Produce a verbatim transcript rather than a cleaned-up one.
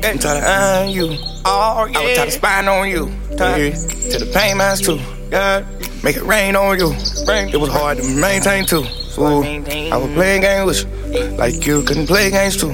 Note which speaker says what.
Speaker 1: I'm trying to earn you. Oh, yeah. I was trying to spine on you. Yeah. To the pain man's too. Yeah. Make it rain on you. It was hard to maintain too. So I was playing games with you, like you couldn't play games too.